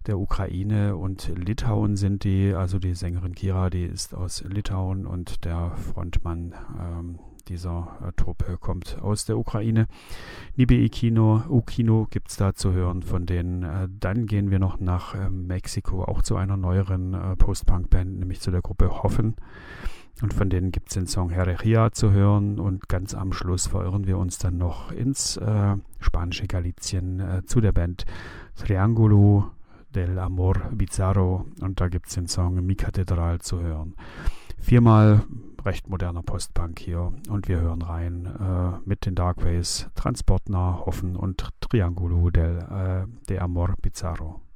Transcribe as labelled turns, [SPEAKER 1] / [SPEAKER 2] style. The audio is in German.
[SPEAKER 1] der Ukraine und Litauen sind die. Also die Sängerin Kira, die ist aus Litauen und der Frontmann dieser Truppe kommt aus der Ukraine. Nibi Ukino gibt es da zu hören von denen. Dann gehen wir noch nach Mexiko, auch zu einer neueren Post-Punk-Band, nämlich zu der Gruppe Hoffen. Und von denen gibt es den Song Herejía zu hören. Und ganz am Schluss verirren wir uns dann noch ins spanische Galicien zu der Band Triángulo del Amor Bizarro. Und da gibt es den Song Mi Catedral zu hören. 4-mal recht moderner Postpunk hier. Und wir hören rein mit den Darkways, Transportnah, Hoffen und Triángulo del de Amor Bizarro.